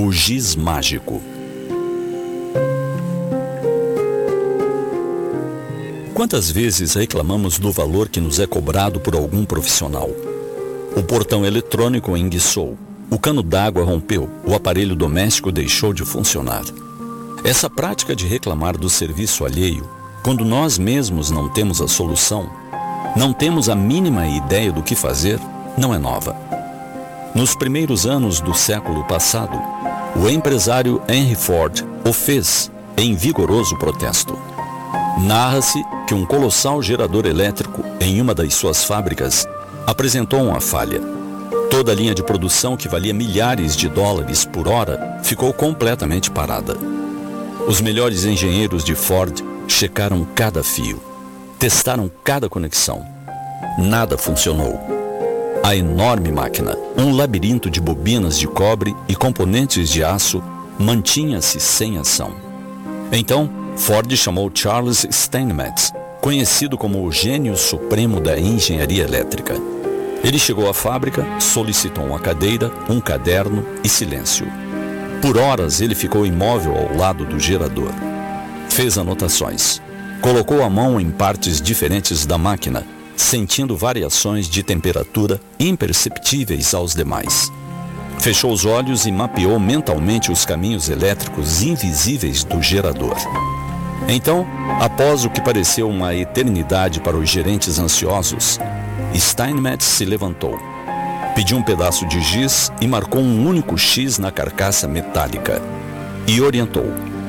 O giz mágico. Quantas vezes reclamamos do valor que nos é cobrado por algum profissional? O portão eletrônico enguiçou, o cano d'água rompeu, o aparelho doméstico deixou de funcionar. Essa prática de reclamar do serviço alheio, quando nós mesmos não temos a solução, não temos a mínima ideia do que fazer, não é nova. Nos primeiros anos do século passado, o empresário Henry Ford o fez em vigoroso protesto. Narra-se que um colossal gerador elétrico em uma das suas fábricas apresentou uma falha. Toda a linha de produção, que valia milhares de dólares por hora, ficou completamente parada. Os melhores engenheiros de Ford checaram cada fio, testaram cada conexão. Nada funcionou. A enorme máquina, um labirinto de bobinas de cobre e componentes de aço, mantinha-se sem ação. Então, Ford chamou Charles Steinmetz, conhecido como o gênio supremo da engenharia elétrica. Ele chegou à fábrica, solicitou uma cadeira, um caderno e silêncio. Por horas ele ficou imóvel ao lado do gerador. Fez anotações. Colocou a mão em partes diferentes da máquina, sentindo variações de temperatura imperceptíveis aos demais. Fechou os olhos e mapeou mentalmente os caminhos elétricos invisíveis do gerador. Então, após o que pareceu uma eternidade para os gerentes ansiosos, Steinmetz se levantou, pediu um pedaço de giz e marcou um único X na carcaça metálica e orientou: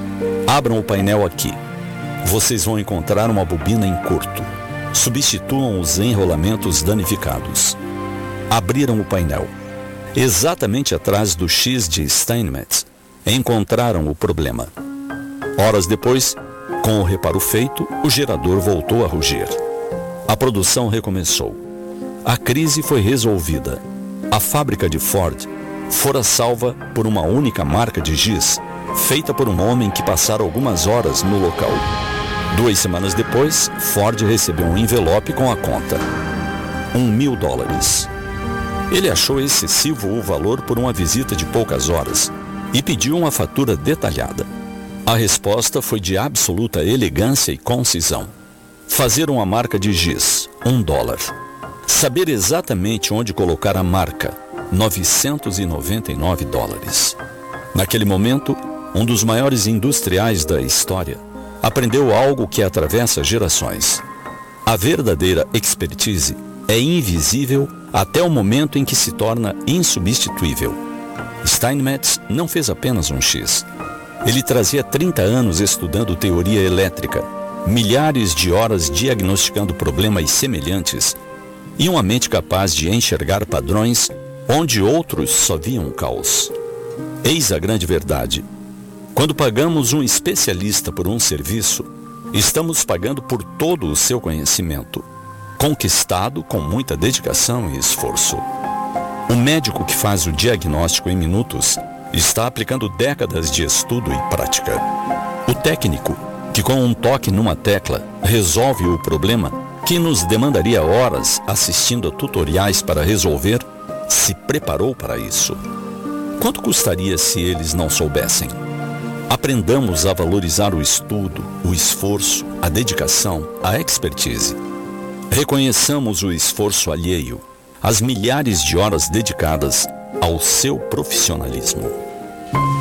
abram o painel aqui. Vocês vão encontrar uma bobina em curto. Substituam os enrolamentos danificados. Abriram o painel. Exatamente atrás do X de Steinmetz, encontraram o problema. Horas depois, com o reparo feito, o gerador voltou a rugir. A produção recomeçou. A crise foi resolvida. A fábrica de Ford fora salva por uma única marca de giz, feita por um homem que passara algumas horas no local. 2 semanas depois, Ford recebeu um envelope com a conta: $1.000. Ele achou excessivo o valor por uma visita de poucas horas e pediu uma fatura detalhada. A resposta foi de absoluta elegância e concisão. Fazer uma marca de giz, $1. Saber exatamente onde colocar a marca, $999. Naquele momento, um dos maiores industriais da história aprendeu algo que atravessa gerações. A verdadeira expertise é invisível até o momento em que se torna insubstituível. Steinmetz não fez apenas um X. Ele trazia 30 anos estudando teoria elétrica, milhares de horas diagnosticando problemas semelhantes e uma mente capaz de enxergar padrões onde outros só viam caos. Eis a grande verdade. Quando pagamos um especialista por um serviço, estamos pagando por todo o seu conhecimento, conquistado com muita dedicação e esforço. O médico que faz o diagnóstico em minutos está aplicando décadas de estudo e prática. O técnico, que com um toque numa tecla resolve o problema que nos demandaria horas assistindo a tutoriais para resolver, se preparou para isso. Quanto custaria se eles não soubessem? Aprendamos a valorizar o estudo, o esforço, a dedicação, a expertise. Reconheçamos o esforço alheio, as milhares de horas dedicadas ao seu profissionalismo.